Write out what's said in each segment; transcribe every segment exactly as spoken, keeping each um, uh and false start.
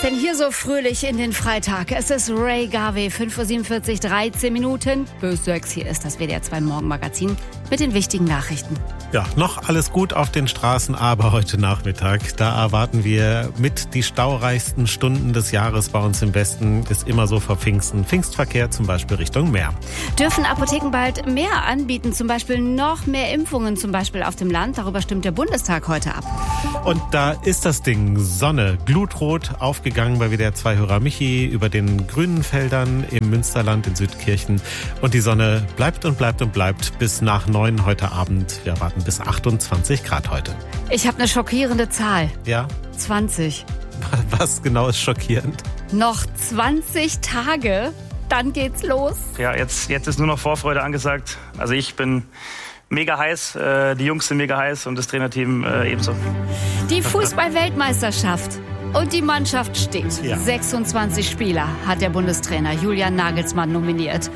denn hier so fröhlich in den Freitag? Es ist Ray Garvey, fünf Uhr siebenundvierzig, dreizehn Minuten bis sechs. Hier ist das W D R zwei Morgenmagazin mit den wichtigen Nachrichten. Ja, noch alles gut auf den Straßen, aber heute Nachmittag, da erwarten wir mit die staureichsten Stunden des Jahres bei uns im Westen. Ist immer so vor Pfingsten. Pfingstverkehr zum Beispiel Richtung Meer. Dürfen Apotheken bald mehr anbieten, zum Beispiel noch mehr Impfungen, zum Beispiel auf dem Land? Darüber stimmt der Bundestag heute ab. Und da ist das Ding, Sonne, glutrot aufgegangen bei W D R zwei-Hörer Michi über den grünen Feldern im Münsterland in Südkirchen. Und die Sonne bleibt und bleibt und bleibt bis nach neun heute Abend. Wir erwarten bis achtundzwanzig Grad heute. Ich habe eine schockierende Zahl. Ja? zwanzig. Was genau ist schockierend? Noch zwanzig Tage, dann geht's los. Ja, jetzt, jetzt ist nur noch Vorfreude angesagt. Also ich bin mega heiß, äh, die Jungs sind mega heiß und das Trainerteam äh, ebenso. Die Fußball-Weltmeisterschaft. Und die Mannschaft steht. Ja. sechsundzwanzig Spieler hat der Bundestrainer Julian Nagelsmann nominiert.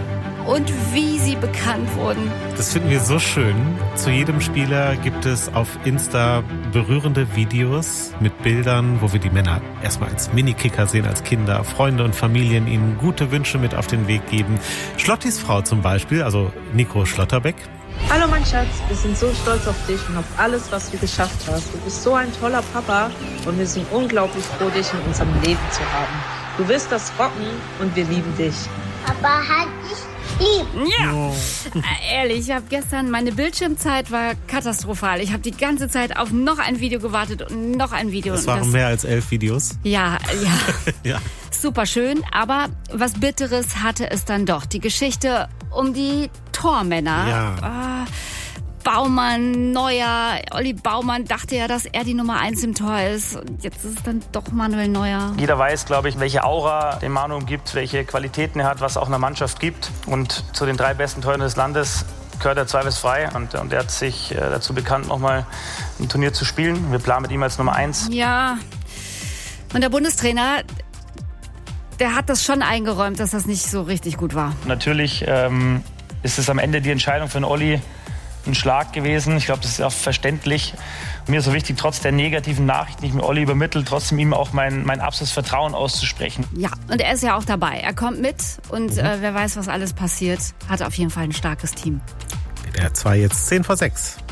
Und wie sie bekannt wurden. Das finden wir so schön. Zu jedem Spieler gibt es auf Insta berührende Videos mit Bildern, wo wir die Männer erstmal als Minikicker sehen, als Kinder, Freunde und Familien ihnen gute Wünsche mit auf den Weg geben. Schlottis Frau zum Beispiel, also Nico Schlotterbeck. Hallo mein Schatz, wir sind so stolz auf dich und auf alles, was du geschafft hast. Du bist so ein toller Papa und wir sind unglaublich froh, dich in unserem Leben zu haben. Du wirst das rocken und wir lieben dich. Papa hat dich lieb. Ja, oh. äh, ehrlich, ich habe gestern, meine Bildschirmzeit war katastrophal. Ich habe die ganze Zeit auf noch ein Video gewartet und noch ein Video. Das waren das, mehr als elf Videos. Ja, ja. ja. Super schön, aber was Bitteres hatte es dann doch. Die Geschichte um die Tormänner. Ja. Äh, Baumann, Neuer, Olli Baumann dachte ja, dass er die Nummer eins im Tor ist. Und jetzt ist es dann doch Manuel Neuer. Jeder weiß, glaube ich, welche Aura dem Manu umgibt, welche Qualitäten er hat, was auch einer Mannschaft gibt. Und zu den drei besten Toren des Landes gehört er zweifelsfrei. Und, und er hat sich äh, dazu bekannt, nochmal ein Turnier zu spielen. Wir planen mit ihm als Nummer eins. Ja, und der Bundestrainer, der hat das schon eingeräumt, dass das nicht so richtig gut war. Natürlich ähm, ist es am Ende die Entscheidung für den Olli ein Schlag gewesen. Ich glaube, das ist auch verständlich. Mir ist so wichtig, trotz der negativen Nachrichten, die ich mit Olli übermittle, trotzdem ihm auch mein, mein absolutes Vertrauen auszusprechen. Ja, und er ist ja auch dabei. Er kommt mit und mhm. äh, wer weiß, was alles passiert, hat auf jeden Fall ein starkes Team. W D R zwei jetzt zehn vor sechs.